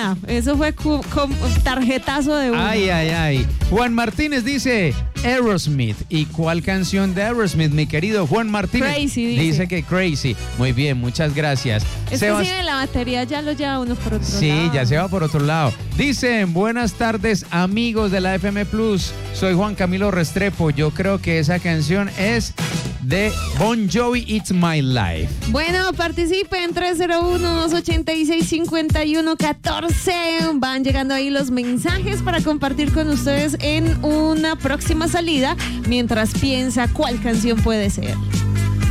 nada. Eso fue con tarjetazo de uno. Ay. Juan Martínez dice Aerosmith. ¿Y cuál canción de Aerosmith, mi querido Juan Martínez? Crazy, dice que Crazy. Muy bien, muchas gracias. Es que si la batería ya lo lleva uno por otro lado. Sí, ya se va por otro lado. Dicen, buenas tardes, amigos de la FM Plus. Soy Juan Camilo Restrepo. Yo creo que esa canción es de Bon Jovi, It's My Life. Bueno, participen 301-286-5114. Van llegando ahí los mensajes para compartir con ustedes en una próxima salida, mientras piensa cuál canción puede ser.